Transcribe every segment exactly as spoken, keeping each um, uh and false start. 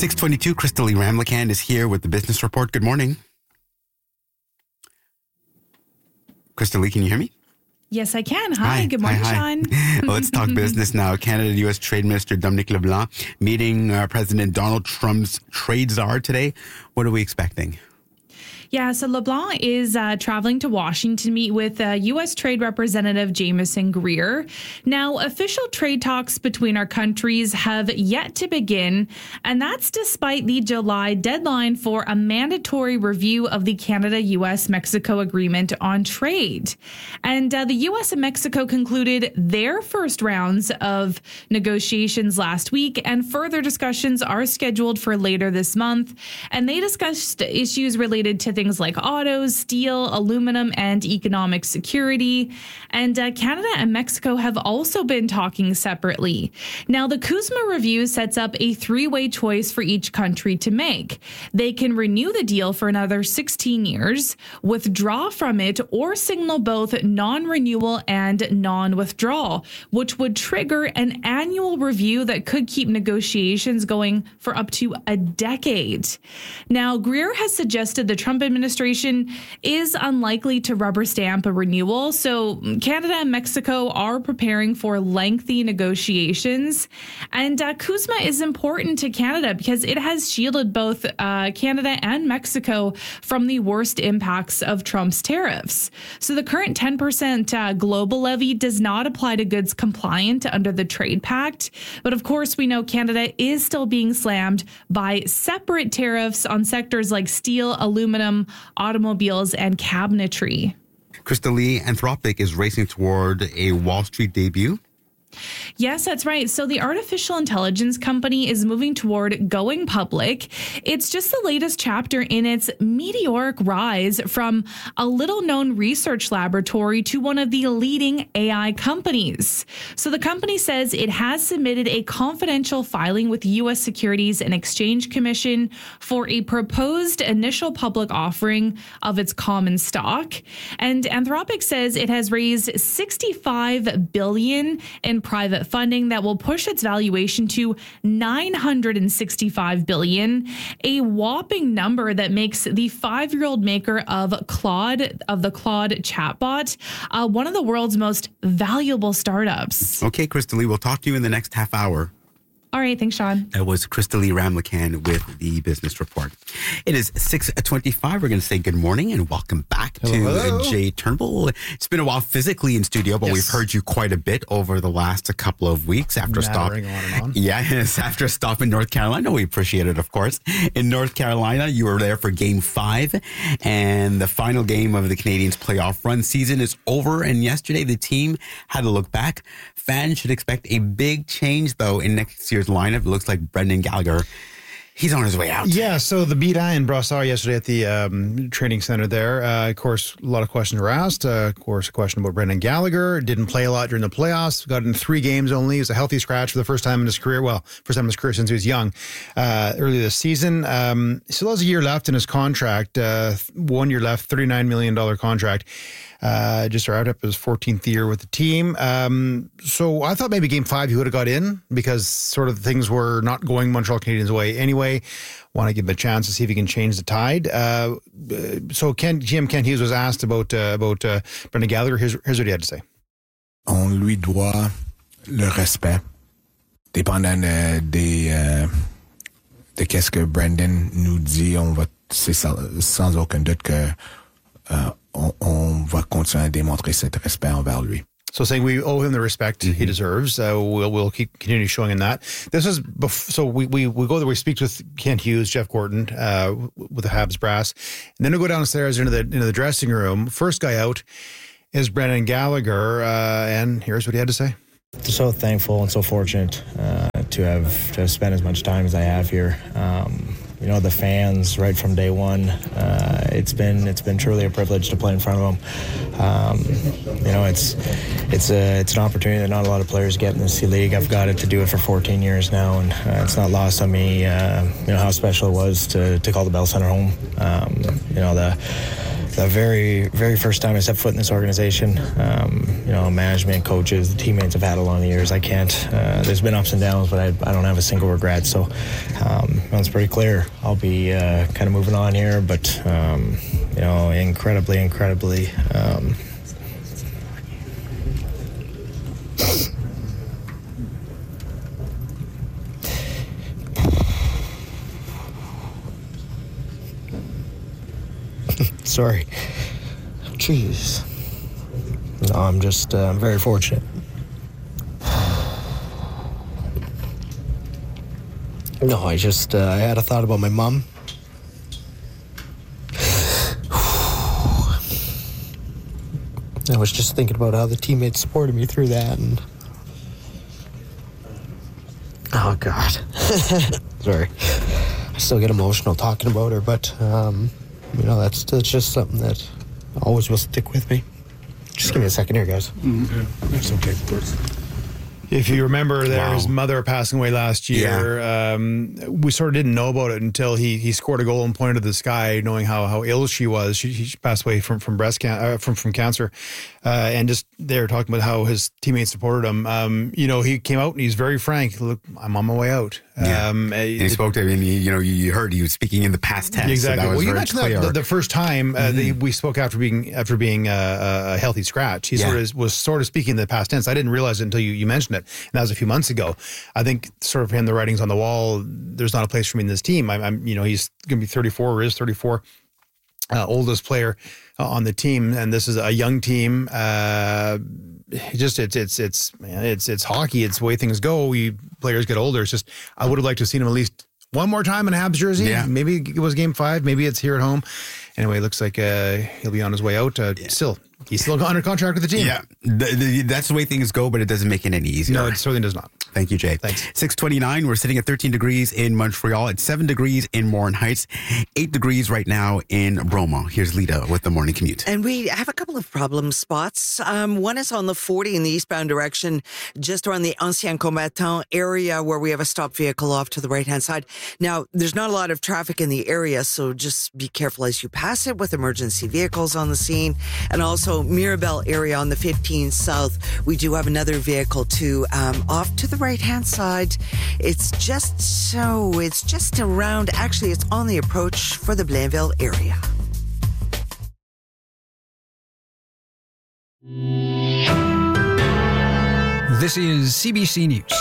six twenty-two, Crystal Lee Ramlicand is here with the Business Report. Good morning. Crystal Lee, can you hear me? Yes, I can. Hi, hi good morning, hi, Sean. Hi. Well, let's talk business now. Canada U S Trade Minister Dominic LeBlanc meeting uh, President Donald Trump's trade czar today. What are we expecting? Yeah, so LeBlanc is uh, traveling to Washington to meet with uh, U S Trade Representative Jamieson Greer. Now, official trade talks between our countries have yet to begin, and that's despite the July deadline for a mandatory review of the Canada-U S-Mexico Agreement on Trade. And uh, the U S and Mexico concluded their first rounds of negotiations last week, and further discussions are scheduled for later this month. And they discussed issues related to things like autos, steel, aluminum, and economic security. And uh, Canada and Mexico have also been talking separately. Now, the CUSMA review sets up a three-way choice for each country to make. They can renew the deal for another sixteen years, withdraw from it, or signal both non-renewal and non-withdrawal, which would trigger an annual review that could keep negotiations going for up to a decade. Now, Greer has suggested the Trump administration is unlikely to rubber stamp a renewal. So Canada and Mexico are preparing for lengthy negotiations. And uh, CUSMA is important to Canada because it has shielded both uh, Canada and Mexico from the worst impacts of Trump's tariffs. So the current ten percent uh, global levy does not apply to goods compliant under the Trade Pact. But of course, we know Canada is still being slammed by separate tariffs on sectors like steel, aluminum, automobiles, and cabinetry. Crystal Lee, Anthropic is racing toward a Wall Street debut. Yes, that's right. So the artificial intelligence company is moving toward going public. It's just the latest chapter in its meteoric rise from a little-known research laboratory to one of the leading A I companies. So the company says it has submitted a confidential filing with the U S Securities and Exchange Commission for a proposed initial public offering of its common stock. And Anthropic says it has raised sixty-five billion dollars in private funding that will push its valuation to nine hundred sixty-five billion dollars, a whopping number that makes the five-year-old maker of Claude, of the Claude chatbot, uh, one of the world's most valuable startups. Okay, Crystal Lee, we'll talk to you in the next half hour. All right. Thanks, Sean. That was Crystal Lee Ramlicand with the Business Report. It is six twenty-five. We're going to say good morning and welcome back hello, to hello. Jay Turnbull. It's been a while physically in studio, but yes. We've heard you quite a bit over the last a couple of weeks after a stop. On and on. Yeah, yes, after a stop in North Carolina. We appreciate it, of course. In North Carolina, you were there for game five, and the final game of the Canadiens' playoff run season is over. And yesterday, the team had to look back. Fans should expect a big change, though, in next year's lineup. It looks like Brendan Gallagher, he's on his way out. Yeah, so the beat I in Brossard yesterday at the um, training center there. Uh, of course, a lot of questions were asked. Uh, of course, a question about Brendan Gallagher. Didn't play a lot during the playoffs. Got in three games only. He was a healthy scratch for the first time in his career. Well, first time in his career since he was young, uh, early this season. Um, still has a year left in his contract. Uh, one year left, thirty-nine million dollars contract. Uh, just wrapped up his fourteenth year with the team. Um, so I thought maybe game five he would have got in because sort of things were not going Montreal Canadiens' way anyway. Want to give him a chance to see if he can change the tide. Uh, so Ken, G M Ken Hughes was asked about uh, about uh, Brendan Gallagher. Here's, here's what he had to say. On lui doit le respect, dépendant de, de, euh, de qu'est-ce que Brendan nous dit. On va, c'est sans, sans aucun doute que euh, On, on va continuer à démontrer cet respect envers lui. So saying we owe him the respect mm-hmm. he deserves. Uh, we'll, we'll keep continue showing him that. This is bef- so we, we we go there. We speak with Kent Hughes, Jeff Gorton, uh, with the Habs brass, and then we go downstairs into the into the dressing room. First guy out is Brendan Gallagher, uh, and here's what he had to say. So thankful and so fortunate uh, to have to have spent as much time as I have here. Um, You know, the fans right from day one. Uh, it's been it's been truly a privilege to play in front of them. Um, you know, it's it's a it's an opportunity that not a lot of players get in this league. I've got it to do it for fourteen years now, and uh, it's not lost on me. Uh, you know how special it was to to call the Bell Center home. Um, you know the. the very, very first time I stepped foot in this organization. Um, you know, management, coaches, the teammates I've had along the years. I can't. Uh, there's been ups and downs, but I, I don't have a single regret. So um, it's pretty clear. I'll be uh, kind of moving on here, but um, you know, incredibly, incredibly. Um, Sorry. Jeez. No, I'm just, uh, I'm very fortunate. No, I just, uh, I had a thought about my mom. I was just thinking about how the teammates supported me through that, and oh God. Sorry. I still get emotional talking about her, but um, you know, that's, that's just something that always will stick with me. Just give me a second here, guys. Mm-hmm. It's okay, of course. If you remember, there Wow. his mother passing away last year. Yeah. Um, we sort of didn't know about it until he he scored a goal and pointed to the sky, knowing how how ill she was. She, she passed away from from breast can- uh, from from cancer, uh, and just they were talking about how his teammates supported him. Um, you know, he came out and he's very frank. Look, I'm on my way out. Yeah. Um, And he spoke to, I mean, you know, you heard he was speaking in the past tense. Exactly. So that was well, you very mentioned clear. that the, the first time uh, Mm-hmm. that we spoke after being after being uh, a healthy scratch. He Yeah. sort of was sort of speaking in the past tense. I didn't realize it until you, you mentioned it, and that was a few months ago. I think sort of him, the writing's on the wall. There's not a place for me in this team. I'm, I'm you know, he's going to be thirty-four or is thirty-four, uh, oldest player uh, on the team, and this is a young team. Uh, just it's it's it's man, it's it's hockey. It's the way things go. We players get older. It's just I would have liked to have seen him at least one more time in a Habs jersey. Yeah. Maybe it was game five. Maybe it's here at home. Anyway, it looks like uh, he'll be on his way out. Uh, yeah. Still, he's still under contract with the team. Yeah, the, the, that's the way things go, but it doesn't make it any easier. No, it certainly does not. Thank you, Jay. Thanks. six twenty-nine, we're sitting at thirteen degrees in Montreal. It's seven degrees in Morin Heights, eight degrees right now in Broma. Here's Lita with the morning commute. And we have a couple of problem spots. Um, one is on the forty in the eastbound direction, just around the Ancien Combattant area where we have a stopped vehicle off to the right-hand side. Now, there's not a lot of traffic in the area, so just be careful as you pass it with emergency vehicles on the scene. And also Mirabel area on the fifteen South, we do have another vehicle too, um, off to the right-hand side. It's just so, it's just around, actually it's on the approach for the Blainville area. This is C B C News.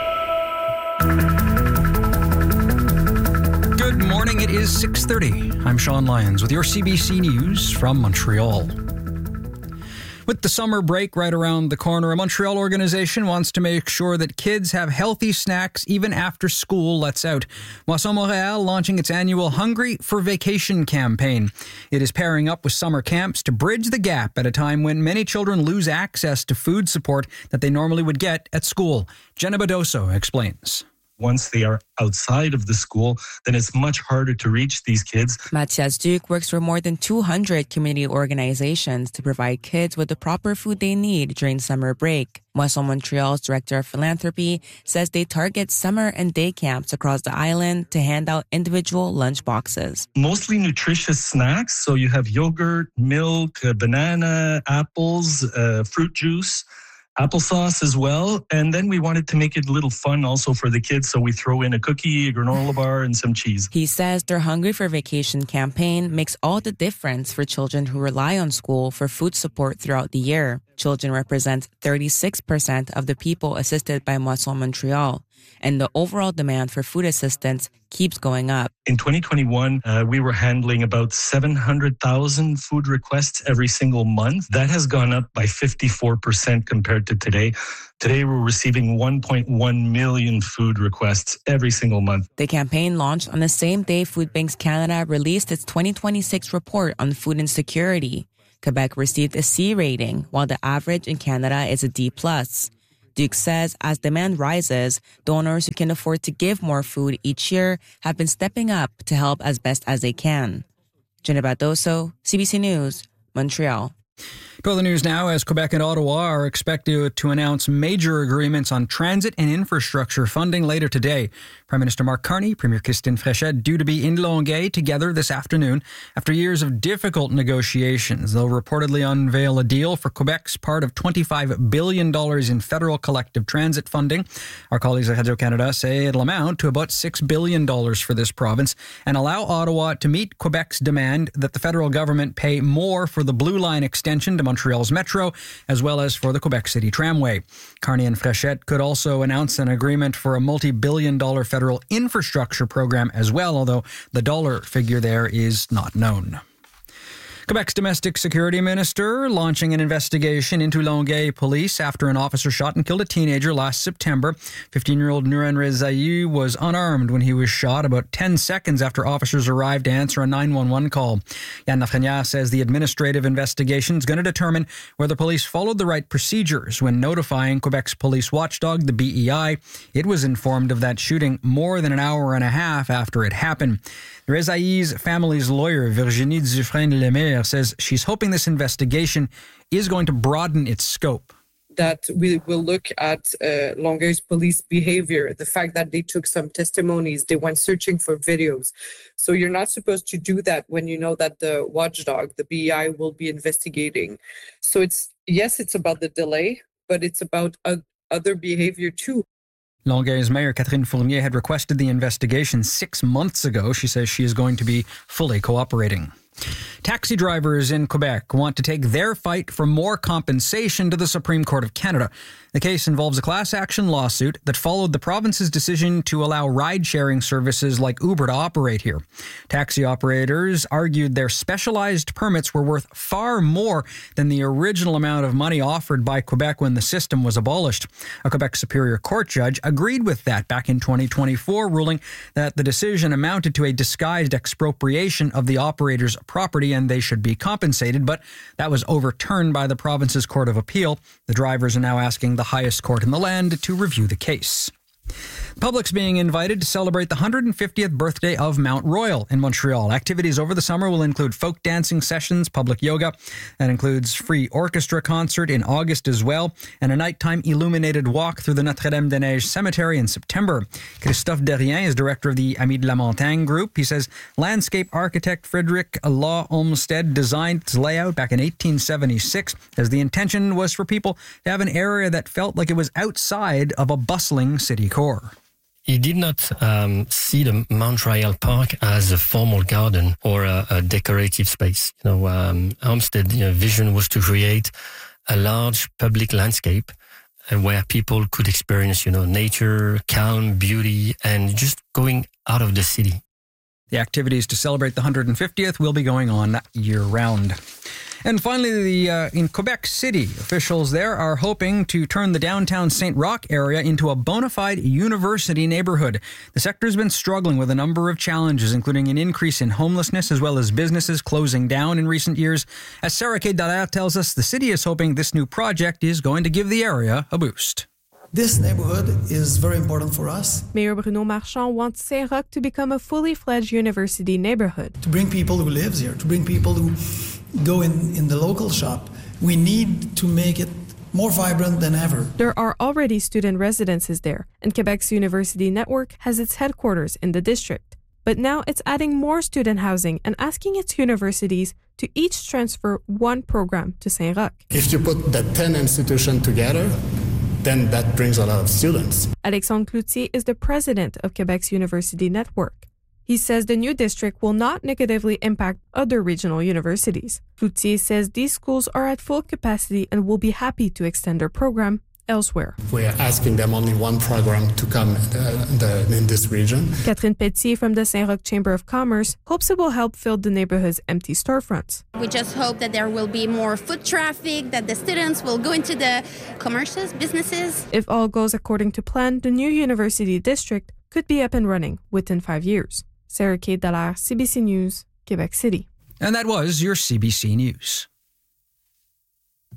Good morning, it is six thirty. I'm Sean Lyons with your C B C News from Montreal. With the summer break right around the corner, a Montreal organization wants to make sure that kids have healthy snacks even after school lets out. Moisson Montréal launching its annual Hungry for Vacation campaign. It is pairing up with summer camps to bridge the gap at a time when many children lose access to food support that they normally would get at school. Jenna Badoso explains. Once they are outside of the school, then it's much harder to reach these kids. Mathias Duke works for more than two hundred community organizations to provide kids with the proper food they need during summer break. Moisson Montreal's director of philanthropy says they target summer and day camps across the island to hand out individual lunch boxes. Mostly nutritious snacks. So you have yogurt, milk, uh, banana, apples, uh, fruit juice, applesauce as well. And then we wanted to make it a little fun also for the kids. So we throw in a cookie, a granola bar, and some cheese. He says their Hungry for Vacation campaign makes all the difference for children who rely on school for food support throughout the year. Children represent thirty-six percent of the people assisted by Moisson Montreal, and the overall demand for food assistance keeps going up. In twenty twenty-one, uh, we were handling about seven hundred thousand food requests every single month. That has gone up by fifty-four percent compared to today. Today, we're receiving one point one million food requests every single month. The campaign launched on the same day Food Banks Canada released its twenty twenty-six report on food insecurity. Quebec received a C rating, while the average in Canada is a D plus. Duke says as demand rises, donors who can afford to give more food each year have been stepping up to help as best as they can. Jenna Badoso, C B C News, Montreal. To other news now, as Quebec and Ottawa are expected to announce major agreements on transit and infrastructure funding later today. Prime Minister Mark Carney, Premier Christine Fréchette due to be in Longueuil together this afternoon. After years of difficult negotiations, they'll reportedly unveil a deal for Quebec's part of twenty-five billion dollars in federal collective transit funding. Our colleagues at Radio-Canada say it'll amount to about six billion dollars for this province and allow Ottawa to meet Quebec's demand that the federal government pay more for the Blue Line extension to Montreal's metro, as well as for the Quebec City Tramway. Carney and Fréchette could also announce an agreement for a multi-billion dollar federal infrastructure program as well, although the dollar figure there is not known. Quebec's domestic security minister launching an investigation into Longueuil police after an officer shot and killed a teenager last September. fifteen-year-old Nuren Rezaï was unarmed when he was shot about ten seconds after officers arrived to answer a nine one one call. Yann Lafrenière says the administrative investigation is going to determine whether police followed the right procedures when notifying Quebec's police watchdog, the B E I. It was informed of that shooting more than an hour and a half after it happened. Rezaï's family's lawyer, Virginie Dufresne-Lemaire, says she's hoping this investigation is going to broaden its scope. That we will look at uh, Longueuil's police behavior, the fact that they took some testimonies, they went searching for videos. So you're not supposed to do that when you know that the watchdog, the B E I, will be investigating. So it's, yes, it's about the delay, but it's about uh, other behavior too. Longueuil's Mayor Catherine Fournier had requested the investigation six months ago. She says she is going to be fully cooperating. Taxi drivers in Quebec want to take their fight for more compensation to the Supreme Court of Canada. The case involves a class action lawsuit that followed the province's decision to allow ride-sharing services like Uber to operate here. Taxi operators argued their specialized permits were worth far more than the original amount of money offered by Quebec when the system was abolished. A Quebec Superior Court judge agreed with that back in twenty twenty-four, ruling that the decision amounted to a disguised expropriation of the operator's property and they should be compensated, but that was overturned by the province's Court of Appeal. The drivers are now asking the highest court in the land to review the case. The public's being invited to celebrate the one hundred fiftieth birthday of Mount Royal in Montreal. Activities over the summer will include folk dancing sessions, public yoga. That includes free orchestra concert in August as well, and a nighttime illuminated walk through the Notre-Dame-des-Neiges cemetery in September. Christophe Derrien is director of the Amis de la Montagne group. He says landscape architect Frederick Law Olmsted designed its layout back in eighteen seventy-six, as the intention was for people to have an area that felt like it was outside of a bustling city core. He did not um, see the Mount Royal Park as a formal garden or a, a decorative space. You know, um, Olmsted's you know, vision was to create a large public landscape and where people could experience, you know, nature, calm, beauty, and just going out of the city. The activities to celebrate the one hundred fiftieth will be going on year-round. And finally, the uh, in Quebec City, officials there are hoping to turn the downtown Saint Roch area into a bona fide university neighborhood. The sector has been struggling with a number of challenges, including an increase in homelessness as well as businesses closing down in recent years. As Sarah K. Dallaire tells us, the city is hoping this new project is going to give the area a boost. This neighborhood is very important for us. Mayor Bruno Marchand wants Saint Roch to become a fully fledged university neighborhood. To bring people who live here, to bring people who go in, in the local shop, we need to make it more vibrant than ever. There are already student residences there, and Quebec's university network has its headquarters in the district. But now it's adding more student housing and asking its universities to each transfer one program to Saint Roch. If you put the ten institutions together, then that brings a lot of students. Alexandre Cloutier is the president of Quebec's university network. He says the new district will not negatively impact other regional universities. Cloutier says these schools are at full capacity and will be happy to extend their program elsewhere. We are asking them only one program to come uh, the, in this region. Catherine Petit from the Saint Roch Chamber of Commerce hopes it will help fill the neighborhood's empty storefronts. We just hope that there will be more foot traffic, that the students will go into the commercials, businesses. If all goes according to plan, the new university district could be up and running within five years. Sarah K. Dallaire, C B C News, Quebec City. And that was your C B C News.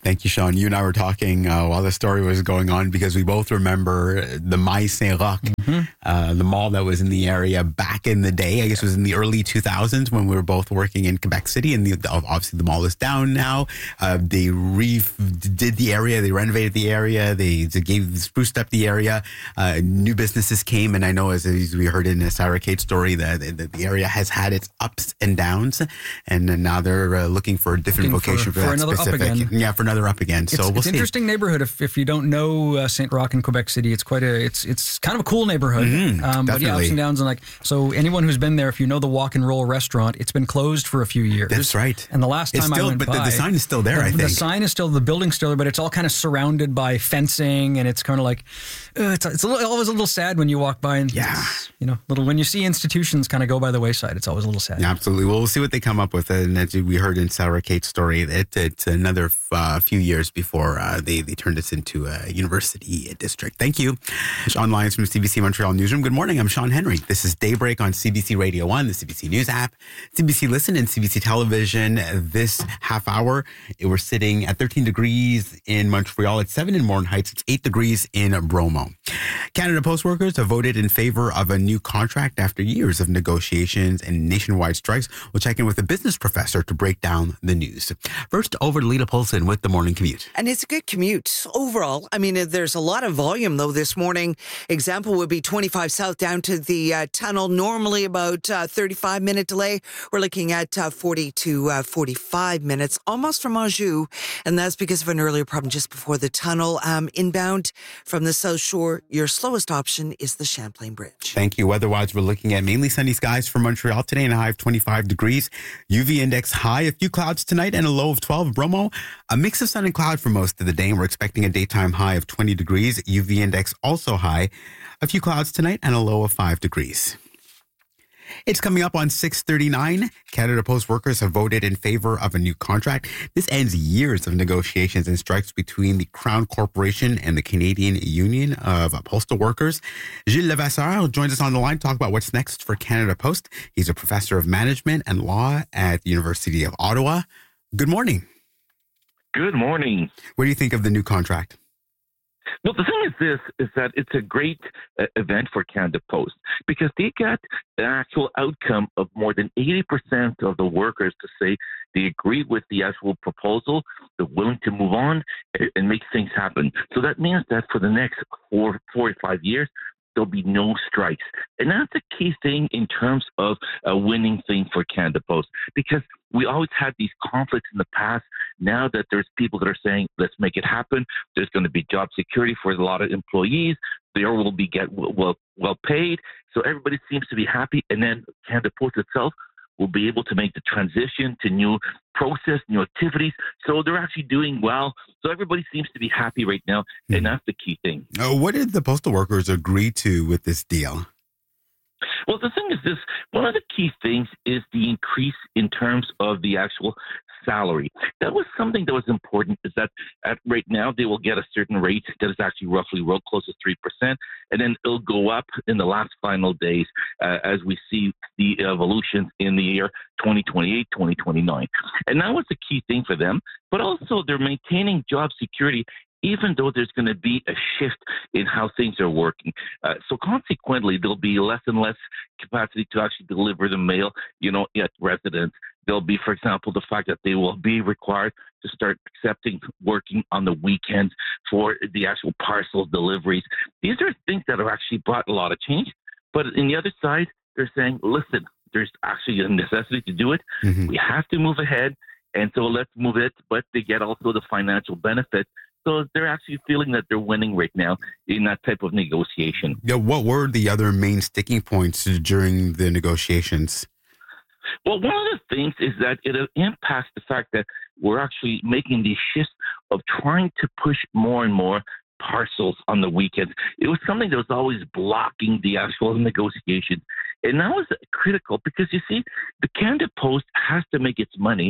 Thank you, Sean. You and I were talking uh, while the story was going on because we both remember the Maïs Saint-Roch, mm-hmm. uh, the mall that was in the area back in the day. I guess it was in the early two thousands when we were both working in Quebec City, and the, obviously the mall is down now. Uh, they redid the area, they renovated the area, they, they gave spruced up the area. Uh, new businesses came, and I know as, as we heard in the Sarah Kate story that the, the area has had its ups and downs, and now they're uh, looking for a different looking vocation for, for, for that another specific. Up again. Yeah, for another up again. So it's, we'll it's see. an interesting neighborhood. If, if you don't know uh, Saint-Roch in Quebec City, it's quite a it's it's kind of a cool neighborhood. Mm-hmm, um, but yeah, ups and downs, and like so. Anyone who's been there, if you know the Walk and Roll restaurant, it's been closed for a few years. That's right. And the last time it's still, I went but by, the, the sign is still there. the, I think the sign is still, the building's still there, but it's all kind of surrounded by fencing, and it's kind of like uh, it's it's a little, always a little sad when you walk by and yeah, you know, little when you see institutions kind of go by the wayside. It's always a little sad. Yeah, absolutely. Well, we'll see what they come up with, and as we heard in Sarah Kate's story, it, it's another uh, few years before uh, they they turned this into a university district. Thank you, Sean Lyons from C B C Montreal Newsroom. Good morning. I'm Sean Henry. This is Daybreak on C B C Radio One, the C B C News app, C B C Listen, and C B C Television. This half hour, we're sitting at thirteen degrees in Montreal. It's seven in Morin Heights. It's eight degrees in Bromo. Canada Post workers have voted in favor of a new contract after years of negotiations and nationwide strikes. We'll check in with a business professor to break down the news. First, over to Lita Polson with the morning commute. And it's a good commute overall. I mean, there's a lot of volume, though, this morning. Example would be twenty-five South down to the uh, tunnel. Normally about uh, thirty-five minute delay. We're looking at uh, forty to forty-five minutes, almost from Anjou. And that's because of an earlier problem just before the tunnel. Um, inbound from the South Shore, your slowest option is the Champlain Bridge. Thank you. Weather-wise, we're looking at mainly sunny skies for Montreal today and a high of twenty-five degrees. U V index high, a few clouds tonight and a low of twelve. Bromo, a mix of sun and cloud for most of the day. And we're expecting a daytime high of twenty degrees. U V index also high, a few clouds tonight and a low of five degrees. It's coming up on six thirty-nine. Canada Post workers have voted in favor of a new contract. This ends years of negotiations and strikes between the Crown Corporation and the Canadian Union of Postal Workers. Gilles Levasseur joins us on the line to talk about what's next for Canada Post. He's a professor of management and law at the University of Ottawa. Good morning. Good morning. What do you think of the new contract? Well, the thing is this, is that it's a great uh, event for Canada Post because they got an actual outcome of more than eighty percent of the workers to say they agree with the actual proposal, they're willing to move on and, and make things happen. So that means that for the next four, four or five years, there'll be no strikes. And that's a key thing in terms of a winning thing for Canada Post because we always had these conflicts in the past. Now that there's people that are saying, let's make it happen, there's going to be job security for a lot of employees. They will be get well, well paid. So everybody seems to be happy. And then Canada Post itself will be able to make the transition to new process, new activities. So they're actually doing well. So everybody seems to be happy right now. Mm. And that's the key thing. Uh, what did the postal workers agree to with this deal? Well, the thing is this, one of the key things is the increase in terms of the actual salary. That was something that was important, is that at right now they will get a certain rate that is actually roughly real close to three percent, and then it'll go up in the last final days uh, as we see the evolutions in the year twenty twenty-eight, twenty twenty-nine. And that was the key thing for them, but also they're maintaining job security even though there's going to be a shift in how things are working. Uh, so consequently, there'll be less and less capacity to actually deliver the mail, you know, at residents. There'll be, for example, the fact that they will be required to start accepting working on the weekends for the actual parcel deliveries. These are things that have actually brought a lot of change. But on the other side, they're saying, listen, there's actually a necessity to do it. Mm-hmm. We have to move ahead. And so let's move it, but they get also the financial benefit. So they're actually feeling that they're winning right now in that type of negotiation. Yeah, what were the other main sticking points during the negotiations? Well, one of the things is that it impacts the fact that we're actually making these shifts of trying to push more and more parcels on the weekends. It was something that was always blocking the actual negotiations. And that was critical because, you see, the Canada Post has to make its money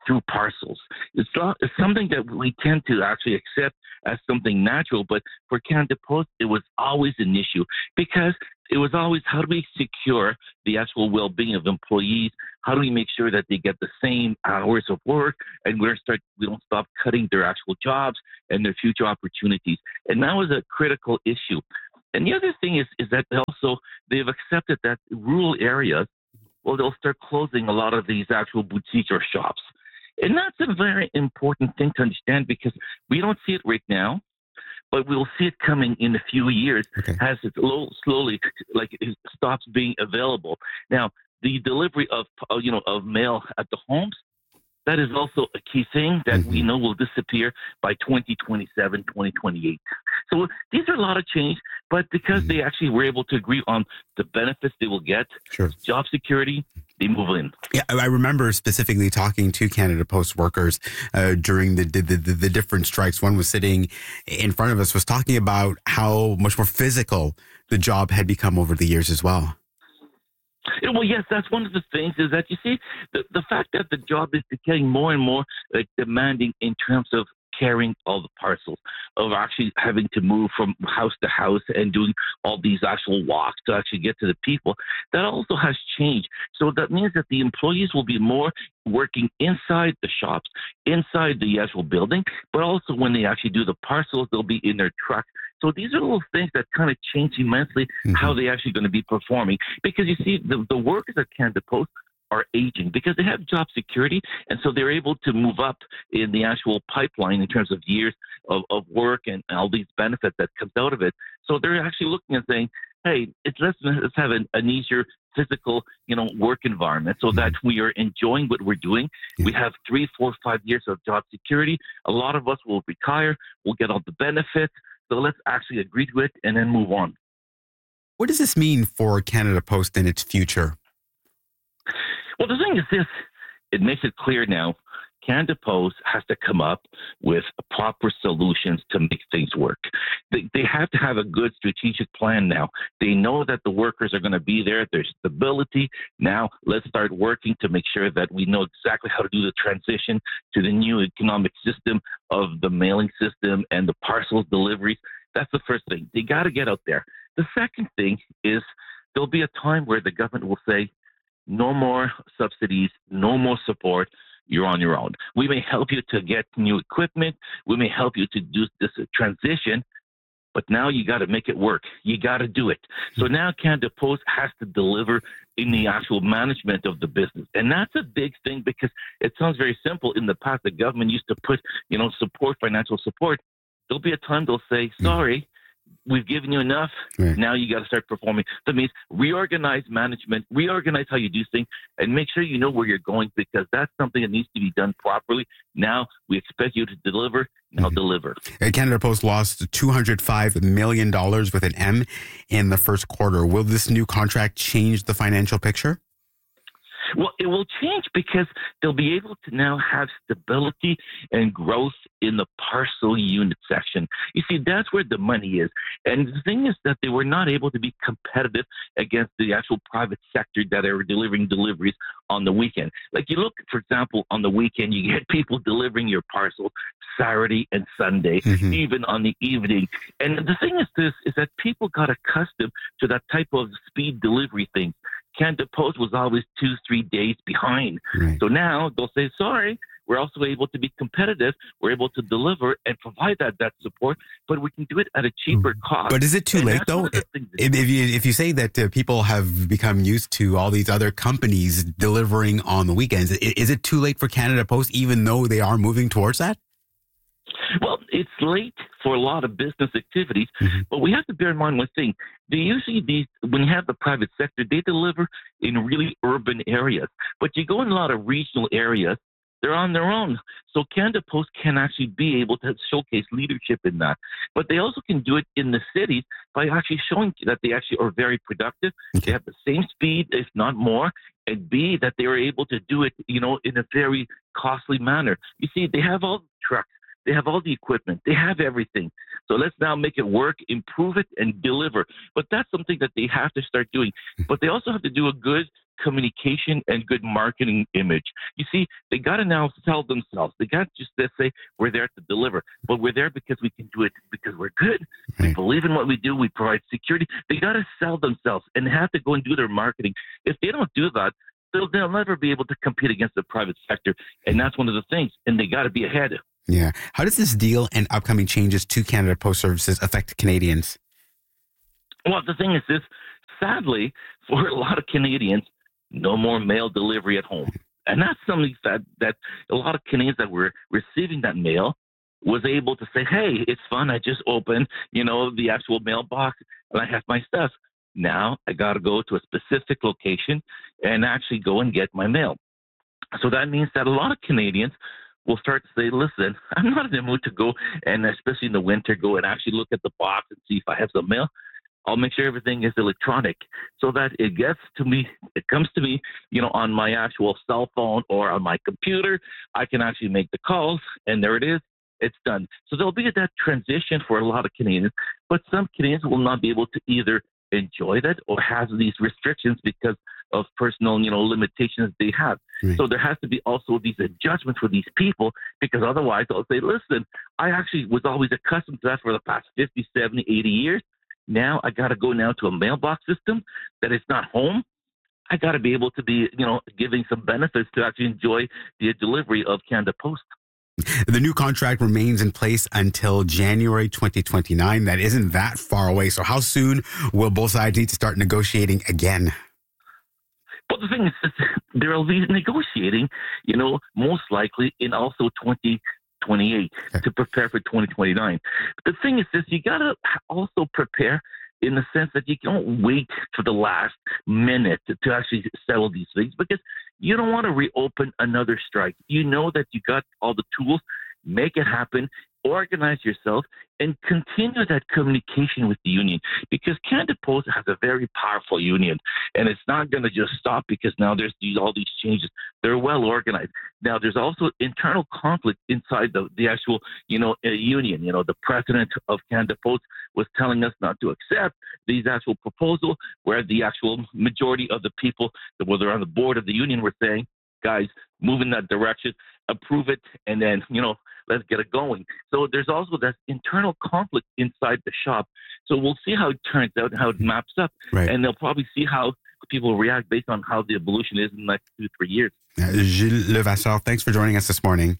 through parcels. It's not it's something that we tend to actually accept as something natural, but for Canada Post, it was always an issue because it was always how do we secure the actual well-being of employees? How do we make sure that they get the same hours of work and we're start we don't stop cutting their actual jobs and their future opportunities? And that was a critical issue. And the other thing is is that they also they've accepted that rural areas, well, they'll start closing a lot of these actual boutiques or shops. And that's a very important thing to understand because we don't see it right now, but we'll see it coming in a few years okay. as it slow, slowly like it stops being available. Now, the delivery of you know of mail at the homes, that is also a key thing that mm-hmm. we know will disappear by twenty twenty-seven, twenty twenty-eight. So these are a lot of change, but because mm-hmm. they actually were able to agree on the benefits they will get, sure. job security, they move in. Yeah, I remember specifically talking to Canada Post workers uh, during the, the, the the different strikes. One was sitting in front of us, was talking about how much more physical the job had become over the years as well. Yeah, well, yes, that's one of the things is that you see the, the fact that the job is getting more and more like, demanding in terms of carrying all the parcels, of actually having to move from house to house and doing all these actual walks to actually get to the people. That also has changed. So that means that the employees will be more working inside the shops, inside the actual building, but also when they actually do the parcels, they'll be in their truck. So these are little things that kind of change immensely mm-hmm. how they're actually going to be performing. Because you see, the, the workers at Canada Post are aging because they have job security, and so they're able to move up in the actual pipeline in terms of years of, of work and all these benefits that comes out of it. So they're actually looking and saying, hey, it's let's, let's have an, an easier physical, you know, work environment so that we are enjoying what we're doing. We have three, four, five years of job security. A lot of us will retire. We'll get all the benefits. So let's actually agree to it and then move on. What does this mean for Canada Post and its future? Well, the thing is this, it makes it clear now, Canada Post has to come up with proper solutions to make things work. They, they have to have a good strategic plan now. They know that the workers are going to be there. There's stability. Now let's start working to make sure that we know exactly how to do the transition to the new economic system of the mailing system and the parcels deliveries. That's the first thing. They got to get out there. The second thing is there'll be a time where the government will say, no more subsidies, no more support. You're on your own. We may help you to get new equipment. We may help you to do this transition, but now you got to make it work. You got to do it. So now Canada Post has to deliver in the actual management of the business. And that's a big thing because it sounds very simple. In the past, the government used to put, you know, support, financial support. There'll be a time they'll say, sorry, we've given you enough. Right. Now you got to start performing. That means reorganize management, reorganize how you do things, and make sure you know where you're going because that's something that needs to be done properly. Now we expect you to deliver. Now mm-hmm. deliver. Canada Post lost two hundred five million dollars with an M in the first quarter. Will this new contract change the financial picture? Well, it will change because they'll be able to now have stability and growth in the parcel unit section. You see, that's where the money is. And the thing is that they were not able to be competitive against the actual private sector that are delivering deliveries on the weekend. Like you look, for example, on the weekend, you get people delivering your parcels Saturday and Sunday, mm-hmm. even on the evening. And the thing is this, is that people got accustomed to that type of speed delivery thing. Canada Post was always two, three days behind. Right. So now they'll say, sorry, we're also able to be competitive. We're able to deliver and provide that, that support, but we can do it at a cheaper cost. But is it too and late, though? If, if, you, if you say that uh, people have become used to all these other companies delivering on the weekends, is it too late for Canada Post, even though they are moving towards that? Well, it's late for a lot of business activities, mm-hmm. but we have to bear in mind one thing. They usually, these, when you have the private sector, they deliver in really urban areas. But you go in a lot of regional areas, they're on their own. So Canada Post can actually be able to showcase leadership in that. But they also can do it in the cities by actually showing that they actually are very productive. Okay. They have the same speed, if not more. And B, that they are able to do it, you know, in a very costly manner. You see, they have all the trucks. They have all the equipment. They have everything. So let's now make it work, improve it, and deliver. But that's something that they have to start doing. But they also have to do a good communication and good marketing image. You see, they got to now sell themselves. They got to just to say, we're there to deliver. But we're there because we can do it, because we're good. We believe in what we do. We provide security. They got to sell themselves and have to go and do their marketing. If they don't do that, they'll, they'll never be able to compete against the private sector. And that's one of the things. And they got to be ahead. Yeah. How does this deal and upcoming changes to Canada Post Services affect Canadians? Well, the thing is this, sadly, for a lot of Canadians, no more mail delivery at home. And that's something that, that a lot of Canadians that were receiving that mail was able to say, hey, it's fun. I just opened, you know, the actual mailbox and I have my stuff. Now I got to go to a specific location and actually go and get my mail. So that means that a lot of Canadians will start to say, listen, I'm not in the mood to go and especially in the winter, go and actually look at the box and see if I have some mail. I'll make sure everything is electronic so that it gets to me, it comes to me, you know, on my actual cell phone or on my computer. I can actually make the calls and there it is. It's done. So there'll be that transition for a lot of Canadians, but some Canadians will not be able to either enjoy that or have these restrictions because of personal, you know, limitations they have. Right. So there has to be also these adjustments for these people, because otherwise they'll say, listen, I actually was always accustomed to that for the past fifty, seventy, eighty years. Now I got to go now to a mailbox system that is not home. I got to be able to be, you know, giving some benefits to actually enjoy the delivery of Canada Post. The new contract remains in place until January twenty twenty-nine. That isn't that far away. So how soon will both sides need to start negotiating again? Well, the thing is, they'll be negotiating, you know, most likely in also twenty twenty-eight okay. to prepare for twenty twenty-nine. But the thing is this, you got to also prepare in the sense that you don't wait for the last minute to, to actually settle these things, because you don't want to reopen another strike. You know that you got all the tools, make it happen, organize yourself, and continue that communication with the union, because Canada Post has a very powerful union, and it's not going to just stop because now there's these, all these changes. They're well organized. Now, there's also internal conflict inside the, the actual, you know, uh, union. You know, the president of Canada Post was telling us not to accept these actual proposals, where the actual majority of the people that were on the board of the union were saying, guys, move in that direction, approve it, and then, you know, let's get it going. So there's also that internal conflict inside the shop. So we'll see how it turns out, how it maps up. Right. And they'll probably see how people react based on how the evolution is in the next two, three years. Uh, Gilles Levasseur, thanks for joining us this morning.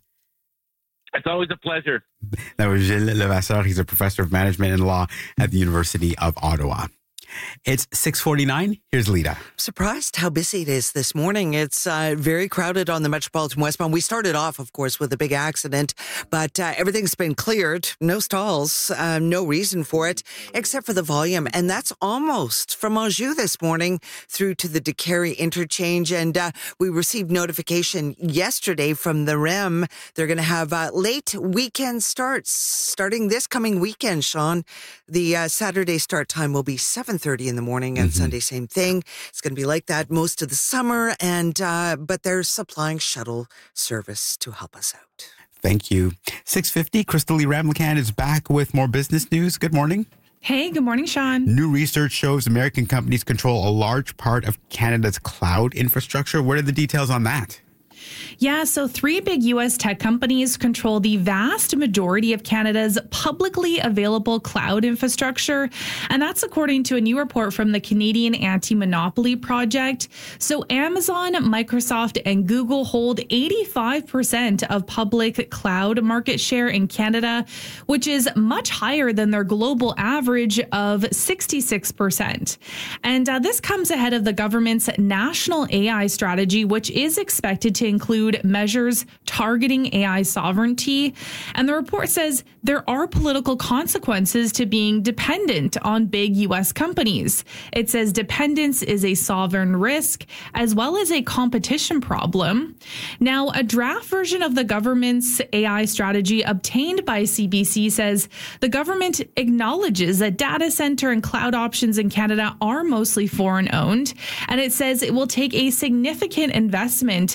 It's always a pleasure. That was Gilles Levasseur. He's a professor of management and law at the University of Ottawa. It's six forty-nine. Here's Lita. Surprised how busy it is this morning. It's uh, very crowded on the Metropolitan Westbound. We started off, of course, with a big accident, but uh, everything's been cleared. No stalls, uh, no reason for it, except for the volume. And that's almost from Anjou this morning through to the Décarie interchange. And uh, we received notification yesterday from the R E M. They're going to have uh, late weekend starts starting this coming weekend, Sean. The uh, Saturday start time will be seven thirty in the morning, and mm-hmm. Sunday, same thing. It's going to be like that most of the summer, and uh, but they're supplying shuttle service to help us out. Thank you. six fifty, Crystal Lee Ramlakan is back with more business news. Good morning. Hey, good morning, Sean. New research shows American companies control a large part of Canada's cloud infrastructure. What are the details on that? Yeah, so three big U S tech companies control the vast majority of Canada's publicly available cloud infrastructure. And that's according to a new report from the Canadian Anti-Monopoly Project. So Amazon, Microsoft, and Google hold eighty-five percent of public cloud market share in Canada, which is much higher than their global average of sixty-six percent. And uh, this comes ahead of the government's national A I strategy, which is expected to include measures targeting A I sovereignty. And the report says there are political consequences to being dependent on big U S companies. It says dependence is a sovereign risk as well as a competition problem. Now, a draft version of the government's A I strategy obtained by C B C says the government acknowledges that data center and cloud options in Canada are mostly foreign owned. And it says it will take a significant investment to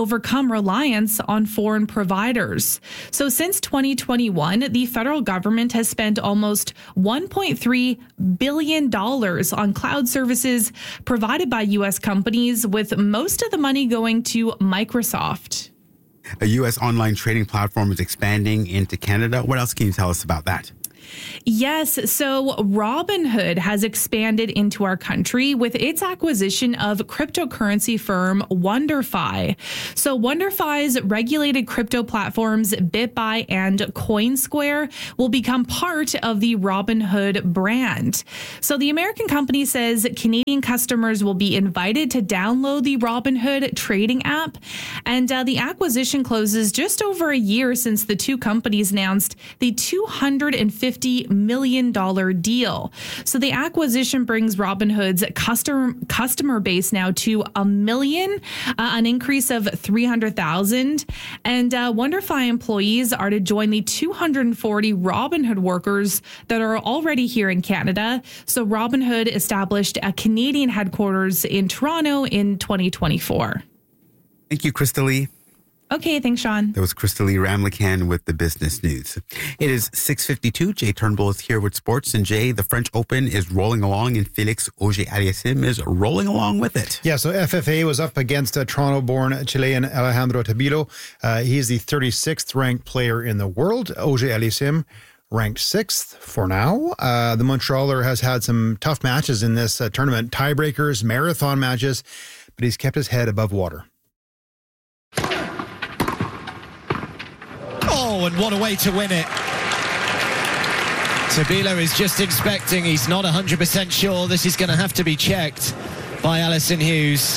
overcome reliance on foreign providers. So since twenty twenty-one, the federal government has spent almost one point three billion dollars on cloud services provided by U S companies, with most of the money going to Microsoft. A U S online trading platform is expanding into Canada. What else can you tell us about that? Yes, so Robinhood has expanded into our country with its acquisition of cryptocurrency firm WonderFi. So WonderFi's regulated crypto platforms BitBuy and CoinSquare will become part of the Robinhood brand. So the American company says Canadian customers will be invited to download the Robinhood trading app, and uh, the acquisition closes just over a year since the two companies announced the two hundred fifty million dollars deal. So the acquisition brings Robinhood's customer customer base now to a million, uh, an increase of three hundred thousand. And uh, WonderFi employees are to join the two hundred forty Robinhood workers that are already here in Canada. So Robinhood established a Canadian headquarters in Toronto in twenty twenty-four. Thank you, Crystalie. Okay, thanks, Sean. That was Crystalie Ramlichan with the business news. It is six fifty-two. Jay Turnbull is here with sports. And Jay, the French Open is rolling along, and Felix Auger-Aliassime is rolling along with it. Yeah, so F F A was up against a Toronto-born Chilean Alejandro Tabilo. Uh, he's the thirty-sixth ranked player in the world. Auger-Aliassime ranked sixth for now. Uh, the Montrealer has had some tough matches in this uh, tournament, tiebreakers, marathon matches, but he's kept his head above water. Oh, and what a way to win it. Tabilo is just inspecting. He's not one hundred percent sure. This is going to have to be checked by Alison Hughes.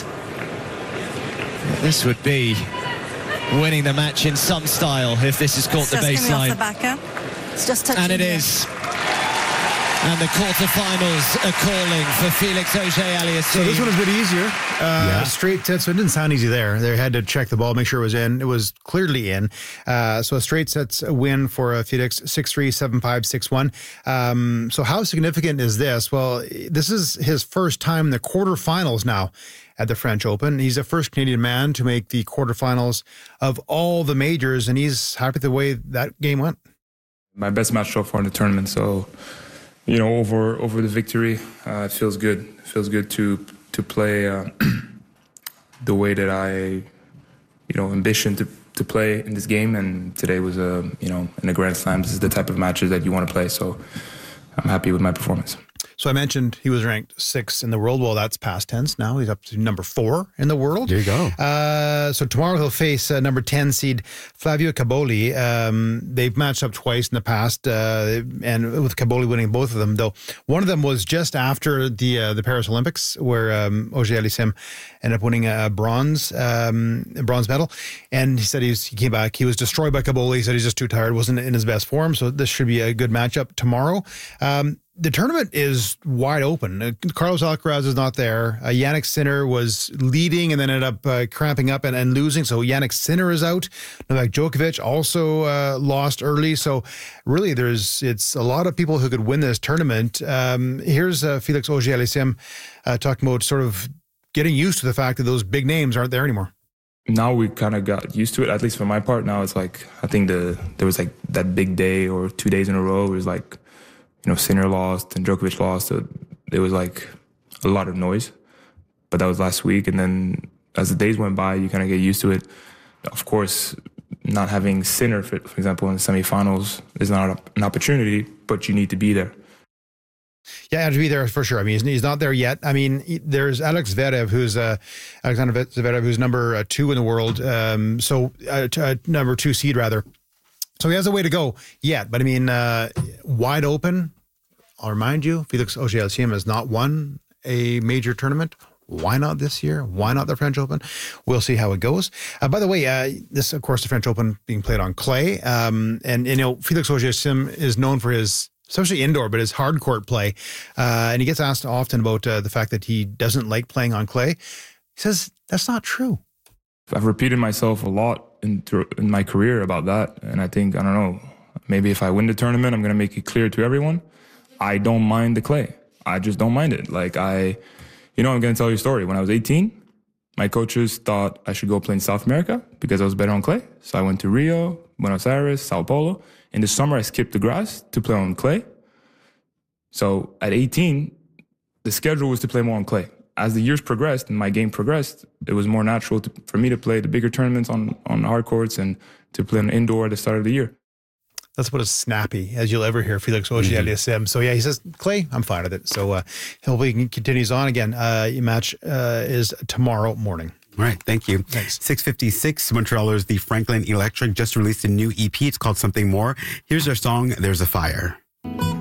This would be winning the match in some style if this has caught the baseline. It's just touching. And it is. And the quarterfinals are calling for Felix Auger-Aliassime. So this one is a bit easier. Uh, yeah. Straight sets, so it didn't sound easy there. They had to check the ball, make sure it was in. It was clearly in. Uh, so a straight sets win for uh, Felix, six three, seven five, six one. Um, so how significant is this? Well, this is his first time in the quarterfinals now at the French Open. He's the first Canadian man to make the quarterfinals of all the majors, and he's happy the way that game went. My best match so far in the tournament, so... You know, over over the victory, uh, it feels good. It feels good to to play uh, the way that I, you know, ambition to, to play in this game. And today was a, you know, in a Grand Slam, this is the type of matches that you want to play. So I'm happy with my performance. So I mentioned he was ranked sixth in the world. Well, that's past tense now. He's up to number four in the world. There you go. Uh, so tomorrow he'll face uh, number ten seed Flavio Caboli. Um, they've matched up twice in the past, uh, and with Caboli winning both of them, though. One of them was just after the uh, the Paris Olympics, where um, Auger-Aliassime ended up winning a bronze um, a bronze medal. And he said he, was, he came back. He was destroyed by Caboli. He said he's just too tired, wasn't in his best form. So this should be a good matchup tomorrow. Um, The tournament is wide open. Uh, Carlos Alcaraz is not there. Uh, Jannik Sinner was leading and then ended up uh, cramping up and, and losing. So Jannik Sinner is out. Novak Djokovic also uh, lost early. So really, there's it's a lot of people who could win this tournament. Um, here's uh, Felix Auger-Aliassime uh, talking about sort of getting used to the fact that those big names aren't there anymore. Now we kind of got used to it, at least for my part. Now it's like, I think the there was like that big day or two days in a row. It was like, you know, Sinner lost and Djokovic lost. So it was like a lot of noise. But that was last week. And then as the days went by, you kind of get used to it. Of course, not having Sinner, for, for example, in the semifinals is not an opportunity, but you need to be there. Yeah, have to be there for sure. I mean, he's, he's not there yet. I mean, there's Alex Zverev, who's uh, Alexander Zverev, who's number uh, two in the world. Um, so uh, t- uh, number two seed rather. So he has a way to go yet. But I mean, uh, wide open. I'll remind you, Felix Auger-Aliassime has not won a major tournament. Why not this year? Why not the French Open? We'll see how it goes. Uh, by the way, uh, this, of course, the French Open being played on clay. Um, and, you know, Felix Auger-Aliassime is known for his, especially indoor, but his hard court play. Uh, and he gets asked often about uh, the fact that he doesn't like playing on clay. He says, that's not true. I've repeated myself a lot in, in my career about that. And I think, I don't know, maybe if I win the tournament, I'm going to make it clear to everyone. I don't mind the clay. I just don't mind it. Like I, you know, I'm going to tell you a story. When I was eighteen, My coaches thought I should go play in South America because I was better on clay. So I went to Rio, Buenos Aires, Sao Paulo. In the summer, I skipped the grass to play on clay. So at eighteen, the schedule was to play more on clay. As the years progressed and my game progressed, it was more natural to, for me to play the bigger tournaments on, on hard courts and to play on indoor at the start of the year. That's about as snappy as you'll ever hear Felix Auger-Aliassime. Mm-hmm. So, yeah, he says, Clay, I'm fine with it. So, uh, hopefully he continues on again. Uh, your match uh, is tomorrow morning. All right, thank you. Thanks. six fifty-six, Montrealers, the Franklin Electric just released a new E P. It's called Something More. Here's their song, There's a Fire.